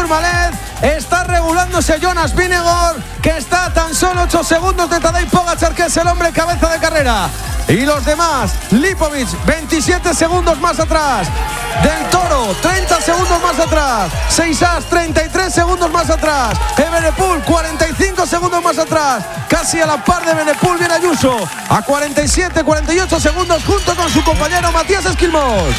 Tourmalet. Está regulándose Jonas Vingegaard, que está a tan solo 8 segundos de Tadej Pogačar, que es el hombre cabeza de carrera. Y los demás, Lipovic, 27 segundos más atrás. Del Toro, 30 segundos más atrás. Seixas, 33 segundos más atrás. Evenepoel, 45 segundos más atrás. Casi a la par de Evenepoel viene Ayuso, a 47, 48 segundos, junto con su compañero Matías Esquilmós.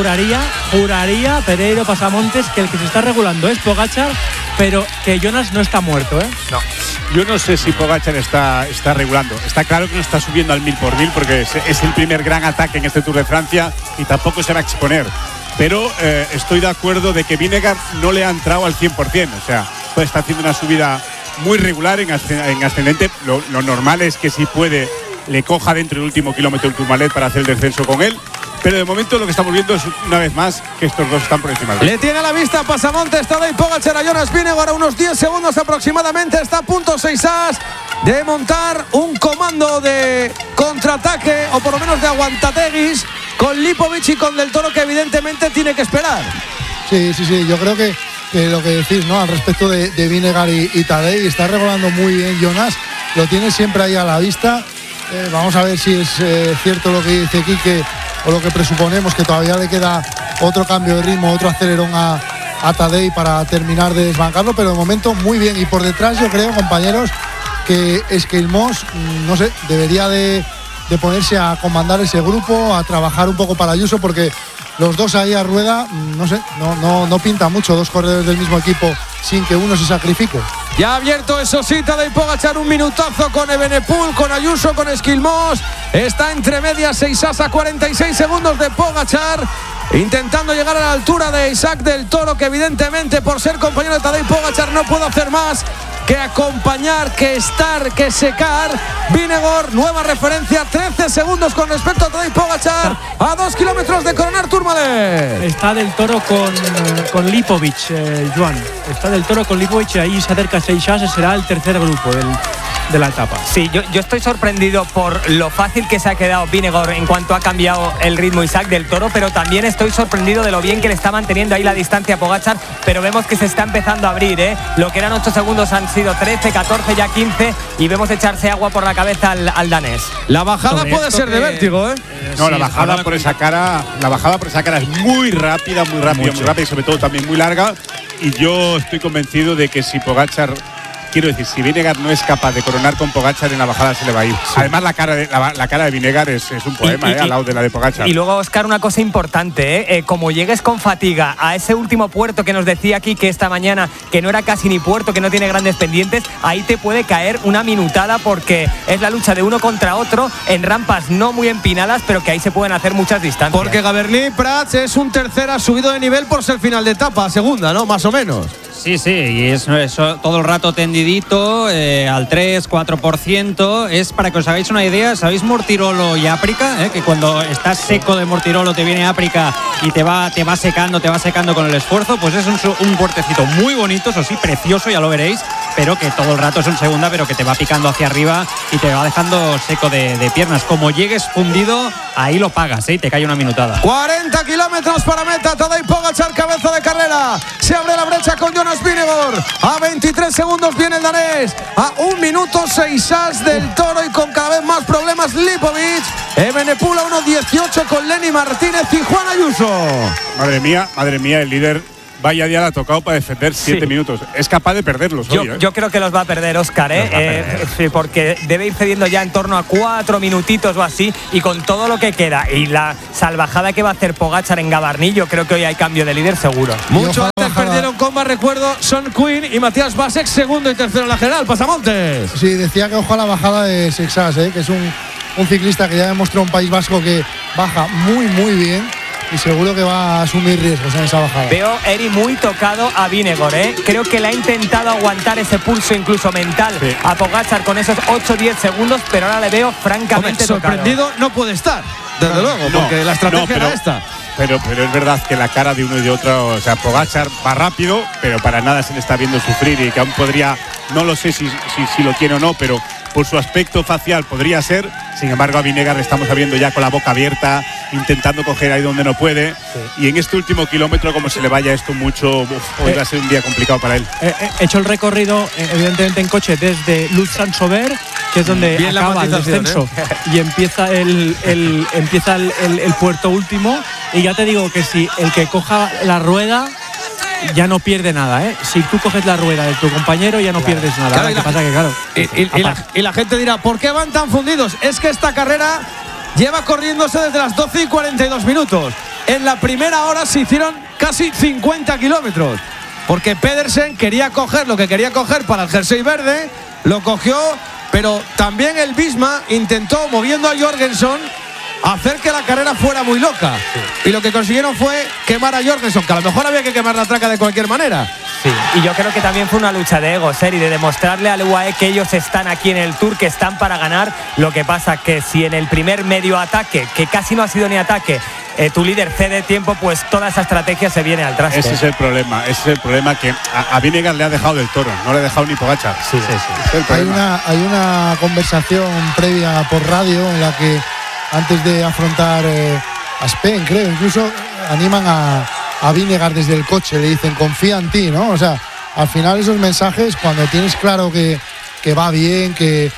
Juraría Pereiro Pasamontes que el que se está regulando es Pogačar, pero que Jonas no está muerto, ¿eh? No, yo no sé si Pogačar está regulando. Está claro que no está subiendo al 1000 por 1000 porque es el primer gran ataque en este Tour de Francia y tampoco se va a exponer. Pero estoy de acuerdo de que Vingegaard no le ha entrado al 100%. O sea, pues está haciendo una subida muy regular en ascendente. Lo normal es que si puede le coja dentro del último kilómetro el Tourmalet para hacer el descenso con él. Pero de momento lo que estamos viendo es una vez más que estos dos están por encima de él. Le tiene a la vista Pasamontes, Tadej Pogačar a Jonas Vingegaard a unos 10 segundos aproximadamente. Está a punto Seixas de montar un comando de contraataque, o por lo menos de aguantateguis, con Lipovic y con Del Toro, que evidentemente tiene que esperar. Sí, yo creo que lo que decís, ¿no?, al respecto de Vingegaard y Tadej, está regulando muy bien Jonas, lo tiene siempre ahí a la vista. Vamos a ver si es cierto lo que dice Quique, o lo que presuponemos, que todavía le queda otro cambio de ritmo, otro acelerón a Tadej para terminar de desbancarlo, pero de momento muy bien. Y por detrás yo creo, compañeros, que Esquilmós, no sé, debería de ponerse a comandar ese grupo, a trabajar un poco para Ayuso, porque los dos ahí a rueda, no sé, no pinta mucho, dos corredores del mismo equipo sin que uno se sacrifique. Ya ha abierto eso sí, Tadej Pogačar, un minutazo con Evenepoel, con Ayuso, con Esquilmós. Está entre medias Seixas a 46 segundos de Pogačar, intentando llegar a la altura de Isaac Del Toro, que evidentemente por ser compañero de Tadej Pogačar no puede hacer más que acompañar, que estar, que secar. Vingegaard, nueva referencia, 13 segundos con respecto a Tadej Pogačar, a 2 kilómetros de coronar Tourmalet. Está Del Toro con Lipovic, Joan. Está Del Toro con Lipovic y ahí se acerca Seixas, será el tercer grupo de la etapa. Sí, yo estoy sorprendido por lo fácil que se ha quedado Vingegaard en cuanto ha cambiado el ritmo Isaac Del Toro, pero también estoy sorprendido de lo bien que le está manteniendo ahí la distancia a Pogačar, pero vemos que se está empezando a abrir, ¿eh? Lo que eran 8 segundos han sido 13, 14, ya 15, y vemos echarse agua por la cabeza al danés. La bajada puede ser de vértigo, ¿eh? No, sí, la bajada por esa cara es muy rápida, muy rápida y sobre todo también muy larga. Y yo estoy convencido de que si Pogačar, quiero decir, si Vingegaard no es capaz de coronar con Pogačar, en la bajada se le va a ir. Sí. Además, la cara de Vingegaard es un poema, al lado de la de Pogačar. Y luego, Óscar, una cosa importante, como llegues con fatiga a ese último puerto que nos decía aquí que esta mañana, que no era casi ni puerto, que no tiene grandes pendientes, ahí te puede caer una minutada, porque es la lucha de uno contra otro en rampas no muy empinadas, pero que ahí se pueden hacer muchas distancias. Porque Gaberlí Prats es un tercera subido de nivel por ser final de etapa, segunda, ¿no? Más o menos. Sí, y es todo el rato tendidito, al 3-4%. Es para que os hagáis una idea, ¿sabéis Mortirolo y Áprica? Que cuando estás seco de Mortirolo te viene Áprica y te va secando con el esfuerzo. Pues es un puertecito muy bonito, eso sí, precioso, ya lo veréis, pero que todo el rato es un segunda, pero que te va picando hacia arriba y te va dejando seco de piernas. Como llegues fundido, ahí lo pagas, y te cae una minutada. 40 kilómetros para meta, Tadej Pogačar, cabeza de carrera. Se abre la brecha con Jonas Vingegaard. A 23 segundos viene el danés. A 1 minuto Seixas, Del Toro, y con cada vez más problemas Lipovic. Evenepoel a 1.18 con Lenny Martínez y Juan Ayuso. Madre mía, el líder. Vaya día le ha tocado para defender 7 minutos. Es capaz de perderlos hoy, ¿eh? Yo creo que los va a perder, Óscar, sí, porque debe ir cediendo ya en torno a 4 minutitos o así, y con todo lo que queda y la salvajada que va a hacer Pogačar en Gavarní, yo creo que hoy hay cambio de líder seguro. Mucho antes perdieron comba, recuerdo, Son Quinn y Matías Vasek, segundo y tercero en la general. Pasamontes. Sí, decía que ojo a la bajada de Seixas, que es un ciclista que ya demostró en País Vasco que baja muy bien, y seguro que va a asumir riesgos en esa bajada. Veo Eri muy tocado a Vingegaard, Creo que le ha intentado aguantar ese pulso incluso mental a Pogačar con esos 8-10 segundos, pero ahora le veo francamente sorprendido tocado. No puede estar, desde luego, porque la estrategia era esta. Pero es verdad que la cara de uno y de otro, o sea, Pogačar va rápido, pero para nada se le está viendo sufrir, y que aún podría, no lo sé si lo tiene o no, pero por su aspecto facial podría ser. Sin embargo, a Vingegaard le estamos viendo ya con la boca abierta, intentando coger ahí donde no puede. Sí. Y en este último kilómetro, como se le vaya esto mucho, hoy va a ser un día complicado para él. He hecho el recorrido, evidentemente en coche, desde Luz Saint-Sauveur, que es donde acaba el descenso, y empieza el puerto último. Y ya te digo que si el que coja la rueda ya no pierde nada, ¿eh? Si tú coges la rueda de tu compañero ya no pierdes nada. Claro, ¿Qué pasa? Que claro. Y la gente dirá, ¿por qué van tan fundidos? Es que esta carrera lleva corriéndose desde las 12 y 42 minutos. En la primera hora se hicieron casi 50 kilómetros. Porque Pedersen quería coger lo que quería coger para el jersey verde, lo cogió, pero también el Visma intentó, moviendo a Jorgensen, hacer que la carrera fuera muy loca. Sí. Y lo que consiguieron fue quemar a Jorgensen, que a lo mejor había que quemar la traca de cualquier manera. Sí, y yo creo que también fue una lucha de egos, y de demostrarle al UAE que ellos están aquí en el Tour, que están para ganar. Lo que pasa que si en el primer medio ataque, que casi no ha sido ni ataque, tu líder cede tiempo, pues toda esa estrategia se viene al traste. Ese es el problema que a Vinegar le ha dejado del Toro, no le ha dejado ni Pogačar. Sí. Hay una conversación previa por radio en la que antes de afrontar a Spen, creo, incluso animan a Vinegar desde el coche, le dicen confía en ti, ¿no? O sea, al final esos mensajes, cuando tienes claro que va bien, que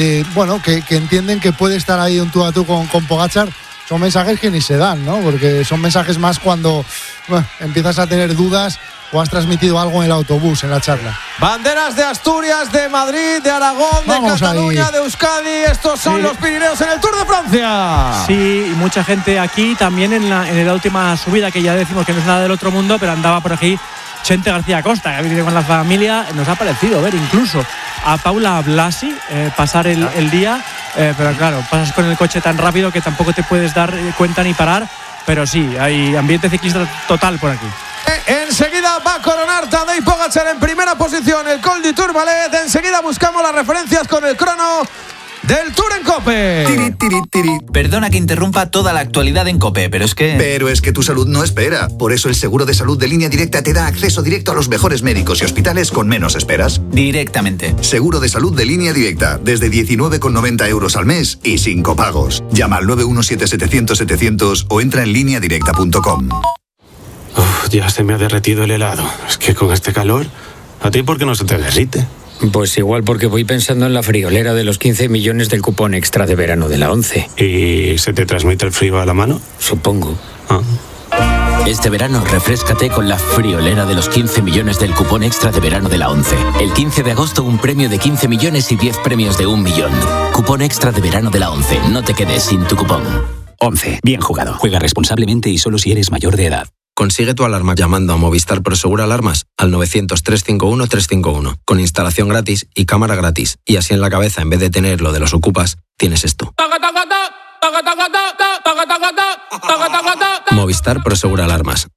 entienden que puede estar ahí un tú a tú con Pogačar, son mensajes que ni se dan, ¿no? Porque son mensajes más cuando empiezas a tener dudas o has transmitido algo en el autobús, en la charla. Banderas de Asturias, de Madrid, de Aragón, de Cataluña, de Euskadi. Estos son los Pirineos en el Tour de Francia. Sí, y mucha gente aquí también en la última subida, que ya decimos que no es nada del otro mundo, pero andaba por aquí Chente García Costa, que ha vivido con la familia. Nos ha parecido ver incluso a Paula Blasi pasar el día, pero claro, pasas con el coche tan rápido que tampoco te puedes dar cuenta ni parar, pero sí, hay ambiente ciclista total por aquí. Enseguida va a coronar Tadej Pogačar en primera posición el Col du Tourmalet. Enseguida buscamos las referencias con el crono del Tour en COPE. Perdona que interrumpa toda la actualidad en COPE, pero es que tu salud no espera. Por eso el seguro de salud de Línea Directa te da acceso directo a los mejores médicos y hospitales con menos esperas. Directamente. Seguro de salud de Línea Directa, desde 19,90 € al mes y sin copagos. Llama al 917-700-700 o entra en lineadirecta.com. Ya se me ha derretido el helado. Es que con este calor, ¿a ti por qué no se te derrite? Pues igual porque voy pensando en la friolera de los 15 millones del cupón extra de verano de la 11. ¿Y se te transmite el frío a la mano? Supongo. Este verano refréscate con la friolera de los 15 millones del cupón extra de verano de la 11. El 15 de agosto un premio de 15 millones y 10 premios de 1 millón. Cupón extra de verano de la 11. No te quedes sin tu cupón. 11. Bien jugado. Juega responsablemente y solo si eres mayor de edad. Consigue tu alarma llamando a Movistar Prosegur Alarmas al 900-351-351, con instalación gratis y cámara gratis. Y así en la cabeza, en vez de tener lo de los ocupas, tienes esto. Movistar Prosegur Alarmas.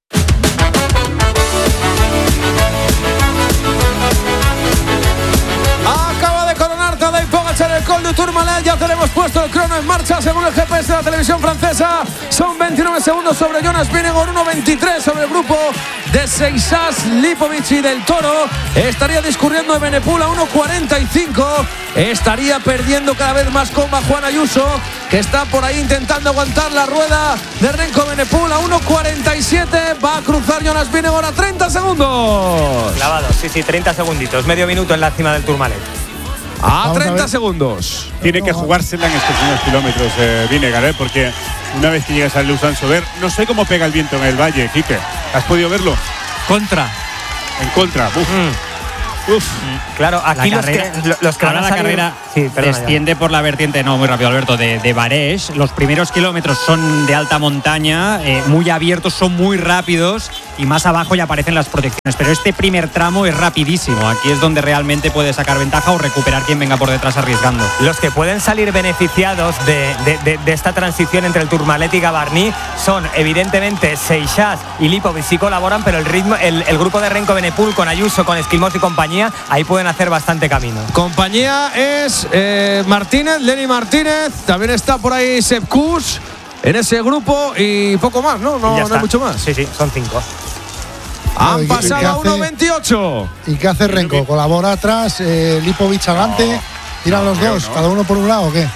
El Col du Tourmalet, ya tenemos puesto el crono en marcha según el GPS de la televisión francesa. Son 29 segundos sobre Jonas Vingegaard, 1.23 sobre el grupo de Seixas, Lipovic y del Toro. Estaría discurriendo de Benepul a 1.45. Estaría perdiendo cada vez más comba Juan Ayuso, que está por ahí intentando aguantar la rueda de Renko Benepul a 1.47. Va a cruzar Jonas Vingegaard a 30 segundos. Clavado, sí, 30 segunditos, medio minuto en la cima del Tourmalet. A 30 segundos. Tiene que jugársela en estos unos kilómetros Vinegar, porque una vez que llegas al Luz Saint-Sauveur, no sé cómo pega el viento en el valle, Quique. ¿Has podido verlo? En contra. Uf. Claro, aquí los que ahora la carrera desciende por la vertiente, no, muy rápido, Alberto, de Baresch. Los primeros kilómetros son de alta montaña, muy abiertos, son muy rápidos y más abajo ya aparecen las protecciones. Pero este primer tramo es rapidísimo. Aquí es donde realmente puede sacar ventaja o recuperar quien venga por detrás arriesgando. Los que pueden salir beneficiados de esta transición entre el Tourmalet y Gavarnie son evidentemente Seixas y Lipovic, sí colaboran, pero el ritmo, el grupo de Renko Benepul con Ayuso, con Esquilmos y compañía, ahí pueden hacer bastante camino. Compañía es Martínez, Lenny Martínez, también está por ahí Sepp Kuss en ese grupo y poco más, ¿no? No hay mucho más. Sí, son 5. Han pasado a 1.28. ¿Y qué hace Renko? ¿Colabora atrás? Lipovic adelante. ¿Tiran los dos? ¿Cada uno por un lado o qué?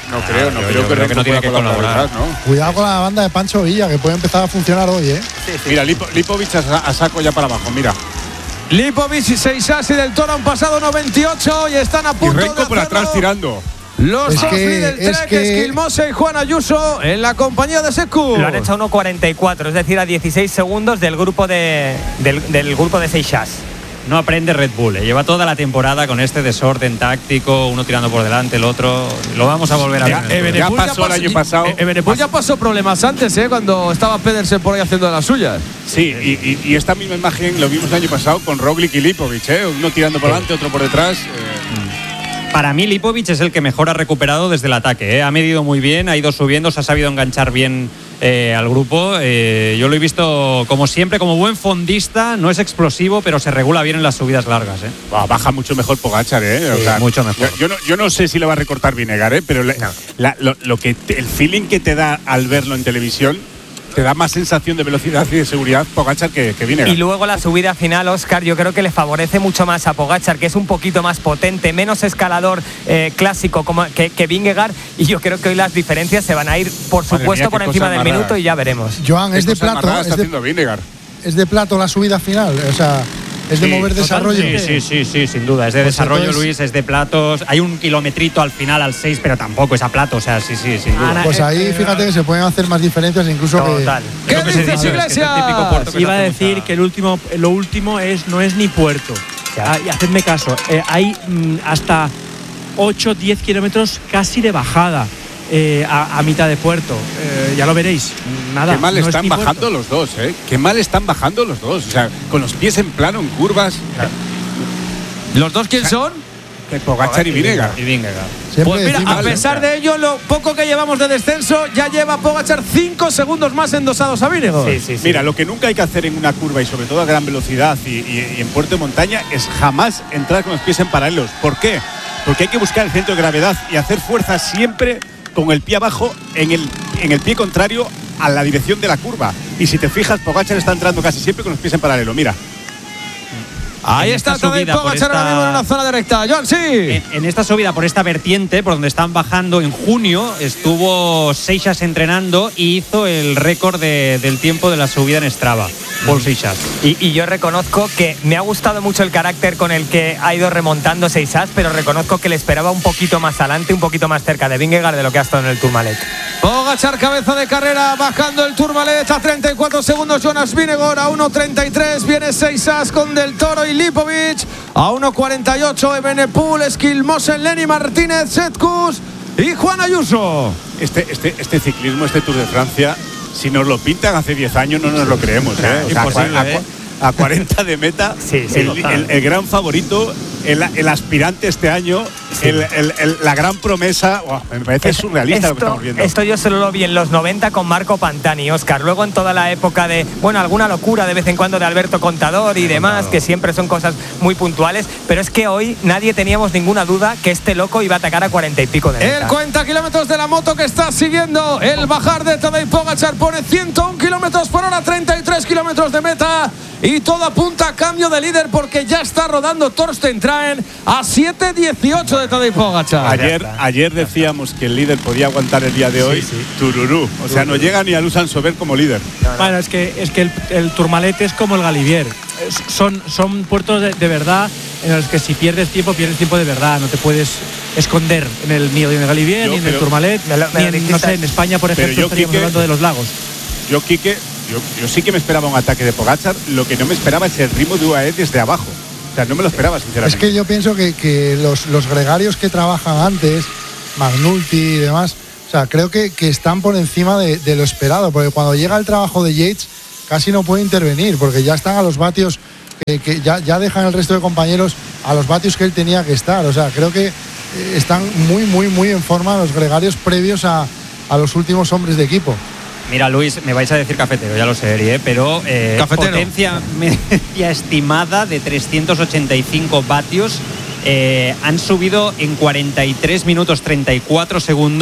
No creo que no tiene que colaborar, ¿no? Cuidado con la banda de Pancho Villa, que puede empezar a funcionar hoy, ¿eh? Sí. Mira, Lipovic a saco ya para abajo, mira. Lipovic y Seixas y del Toro han pasado 1.98 y están a punto y Renko de por atrás tirando. Los dos del Trek, Esquilmose y Juan Ayuso en la compañía de Secu. Lo han hecho a 1.44, es decir, a 16 segundos del grupo de Seixas. No aprende Red Bull, lleva toda la temporada con este desorden táctico, uno tirando por delante, el otro. Lo vamos a volver a ver. Ya pasó el año pasado. Evenepoel ya pasó problemas antes, cuando estaba Pedersen por ahí haciendo de las suyas. Sí, y esta misma imagen lo vimos el año pasado con Roglic y Lipovic, uno tirando por delante, otro por detrás. Para mí Lipovic es el que mejor ha recuperado desde el ataque. Ha medido muy bien, ha ido subiendo, se ha sabido enganchar bien al grupo. Yo lo he visto como siempre, como buen fondista. No es explosivo, pero se regula bien en las subidas largas. Baja mucho mejor Pogačar, o sea, mucho mejor. Yo no sé si le va a recortar Vinegar, pero el feeling que te da al verlo en televisión te da más sensación de velocidad y de seguridad Pogačar que Vinegar. Y luego la subida final, Óscar, yo creo que le favorece mucho más a Pogačar, que es un poquito más potente, menos escalador clásico como que Vingegaard, y yo creo que hoy las diferencias se van a ir, por supuesto, por encima del minuto y ya veremos. Joan, es de plato. Es de plato la subida final, o sea, es de mover desarrollo. Sí, sin duda. Es de desarrollo, Luis, es de platos. Hay un kilometrito al final, al 6, pero tampoco es a plato. O sea, sí, sin duda. Pues ahí, fíjate que se pueden hacer más diferencias incluso total. ¿Qué dices, Iglesias? Iba a decir que lo último no es ni puerto. Y hacedme caso, hay hasta 8-10 kilómetros casi de bajada. A mitad de puerto, ya lo veréis. Nada. Qué mal están bajando los dos, Qué mal están bajando los dos. O sea, con los pies en plano, en curvas. ¿Los dos quién son? Pogačar y Vinegar. Pues mira, a pesar de ello, lo poco que llevamos de descenso, ya lleva Pogačar 5 segundos más endosados a Vinegar. Sí. Mira, lo que nunca hay que hacer en una curva y sobre todo a gran velocidad y en puerto de montaña es jamás entrar con los pies en paralelos. ¿Por qué? Porque hay que buscar el centro de gravedad y hacer fuerza siempre con el pie abajo en el pie contrario a la dirección de la curva. Y si te fijas, Pogačar está entrando casi siempre con los pies en paralelo. Mira. Ahí está Tadej Pogačar ahora mismo en una zona de recta. Joan, sí. En esta subida por esta vertiente, por donde están bajando en junio, estuvo Seixas entrenando y hizo el récord del tiempo de la subida en Strava. Paul Seixas. Y yo reconozco que me ha gustado mucho el carácter con el que ha ido remontando Seixas, pero reconozco que le esperaba un poquito más adelante, un poquito más cerca de Vingegaard de lo que ha estado en el Tourmalet. Pogačar, cabeza de carrera, bajando el Tourmalet a 34 segundos. Jonas Vingegaard a 1.33. Viene Seixas con Del Toro y Lipovic. A 1.48 Evenepoel, Esquilmose, Lenny Martínez, Setkus y Juan Ayuso. Este ciclismo, este Tour de Francia, si nos lo pintan hace 10 años no nos lo creemos. A 40 de meta, el gran favorito, el aspirante este año, la gran promesa. Me parece surrealista lo que estamos viendo. Esto yo solo lo vi en los 90 con Marco Pantani, Óscar. Luego en toda la época de, alguna locura de vez en cuando de Alberto Contador y demás, que siempre son cosas muy puntuales. Pero es que hoy nadie teníamos ninguna duda que este loco iba a atacar a 40 y pico de meta. El 40 kilómetros de la moto que está siguiendo el bajar de Tadej Pogačar pone 101 kilómetros por hora, 33 kilómetros de meta. Y todo apunta a cambio de líder porque ya está rodando Torsten Traen a 7.18 de Tadej Pogačar. Ayer decíamos que el líder podía aguantar el día de hoy. Tururú. O sea, no llega ni a Usain Sober como líder. Bueno, es que el Tourmalet es como el Galibier. Son puertos de verdad en los que si pierdes tiempo de verdad. No te puedes esconder ni en el Galibier, ni en el Tourmalet, no sé, en España, por ejemplo, estaríamos hablando de los lagos. Yo sí que me esperaba un ataque de Pogačar. Lo que no me esperaba es el ritmo de UAE desde abajo. O sea, no me lo esperaba, sinceramente. Es que yo pienso que los gregarios que trabajan antes, Magnulti y demás, o sea, creo que están por encima de lo esperado. Porque cuando llega el trabajo de Yates, casi no puede intervenir, porque ya están a los vatios, que ya dejan el resto de compañeros a los vatios que él tenía que estar. O sea, creo que están muy en forma los gregarios previos a los últimos hombres de equipo. Mira, Luis, me vais a decir cafetero, ya lo sé, pero potencia media estimada de 385 vatios. Han subido en 43 minutos 34 segundos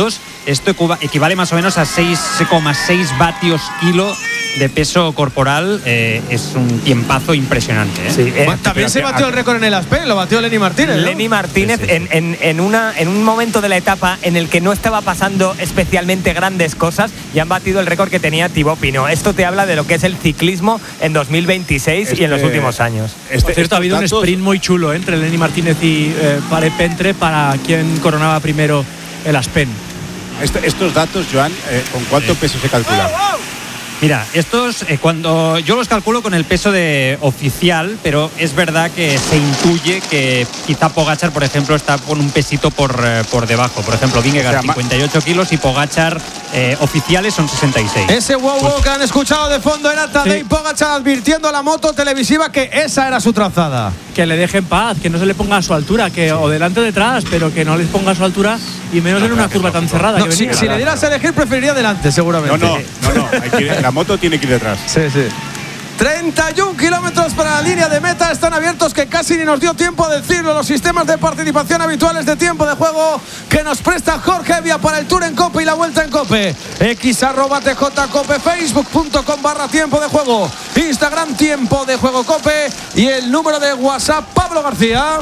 Esto equivale más o menos a 6,6 vatios kilo de peso corporal. Es un tiempazo impresionante. Sí, también se batió el récord en el Aspen, lo batió Lenny Martínez, ¿no? Lenny Martínez, sí. En un momento de la etapa en el que no estaba pasando especialmente grandes cosas, y han batido el récord que tenía Thibaut Pinot. Esto te habla de lo que es el ciclismo en 2026 y en los últimos años. Por cierto, ha habido un sprint muy chulo entre Lenny Martínez y Pare Pentre para quien coronaba primero el Aspen. Estos datos, Joan, ¿con cuánto peso se calculan? Mira, estos cuando yo los calculo con el peso de oficial, pero es verdad que se intuye que quizá Pogačar, por ejemplo, está con un pesito por debajo. Por ejemplo, Vingegaard 58 kilos y Pogačar oficiales son 66. Ese wow que han escuchado de fondo era Tadej Pogačar advirtiendo a la moto televisiva que esa era su trazada. Que le deje en paz, que no se le ponga a su altura, o delante o detrás, pero que no les ponga a su altura y menos en una curva tan cerrada. No, si le dieras a elegir, preferiría delante, seguramente. No. La moto tiene que ir detrás. Sí. 31 kilómetros para la línea de meta, están abiertos, que casi ni nos dio tiempo a decirlo. Los sistemas de participación habituales de tiempo de juego que nos presta Jorge Evia para el Tour en COPE y la Vuelta en COPE. x@tjcope, facebook.com/tiempo de juego, Instagram tiempo de juego COPE y el número de WhatsApp Pablo García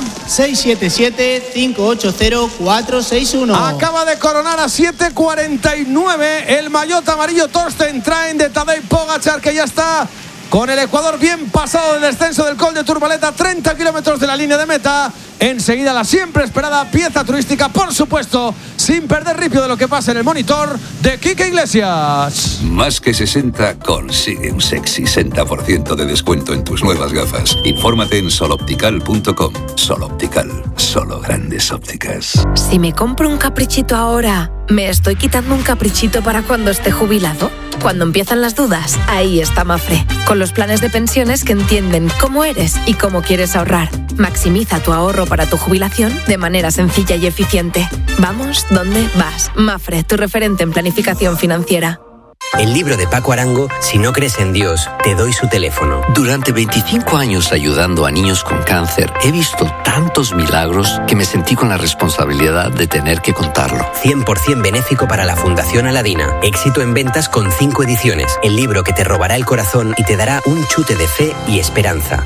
677-580-461. Acaba de coronar a 7:49 el maillot amarillo Torsten Train de Tadej Pogačar, que ya está con el Ecuador bien pasado del descenso del Col de Turmaleta, 30 kilómetros de la línea de meta. Enseguida la siempre esperada pieza turística, por supuesto, sin perder ripio de lo que pasa en el monitor de Quique Iglesias. Más que 60 consigue un sexy 60% de descuento en tus nuevas gafas. Infórmate en soloptical.com. Sol Optical, solo grandes ópticas. Si me compro un caprichito ahora, ¿me estoy quitando un caprichito para cuando esté jubilado? Cuando empiezan las dudas, ahí está Mafre, con los planes de pensiones que entienden cómo eres y cómo quieres ahorrar. Maximiza tu ahorro para tu jubilación de manera sencilla y eficiente. Vamos, ¿dónde vas? Mafre, tu referente en planificación financiera. El libro de Paco Arango, Si no crees en Dios, te doy su teléfono. Durante 25 años ayudando a niños con cáncer, he visto tantos milagros que me sentí con la responsabilidad de tener que contarlo. 100% benéfico para la Fundación Aladina. Éxito en ventas con 5 ediciones. El libro que te robará el corazón y te dará un chute de fe y esperanza.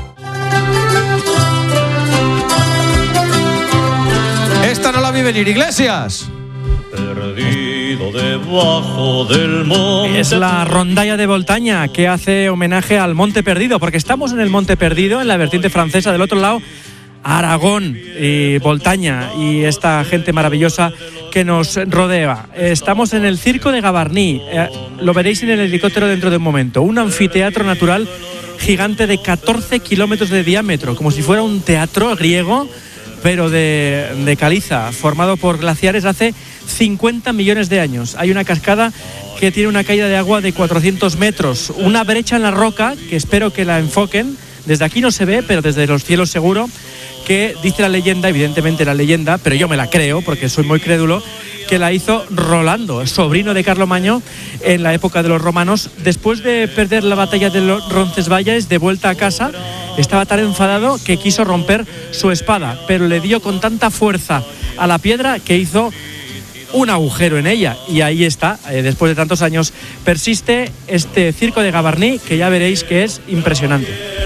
Esta no la vi venir, Iglesias. Perdido debajo del monte. Es la rondalla de Voltaña que hace homenaje al Monte Perdido, porque estamos en el Monte Perdido, en la vertiente francesa. Del otro lado, Aragón y Voltaña y esta gente maravillosa que nos rodea. Estamos en el Circo de Gavarnie. Lo veréis en el helicóptero dentro de un momento. Un anfiteatro natural gigante de 14 kilómetros de diámetro, como si fuera un teatro griego, pero de caliza, formado por glaciares hace 50 millones de años. Hay una cascada que tiene una caída de agua de 400 metros, una brecha en la roca, que espero que la enfoquen. Desde aquí no se ve, pero desde los cielos seguro, que dice la leyenda, evidentemente la leyenda, pero yo me la creo porque soy muy crédulo, que la hizo Rolando, sobrino de Carlomagno, en la época de los romanos. Después de perder la batalla de los Roncesvalles, de vuelta a casa, estaba tan enfadado que quiso romper su espada, pero le dio con tanta fuerza a la piedra que hizo un agujero en ella, y ahí está. Después de tantos años persiste este Circo de Gavarnie, que ya veréis que es impresionante.